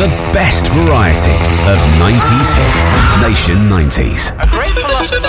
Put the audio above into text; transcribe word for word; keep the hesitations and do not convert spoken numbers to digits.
The best variety of nineties hits. Nation nineties. A great philosopher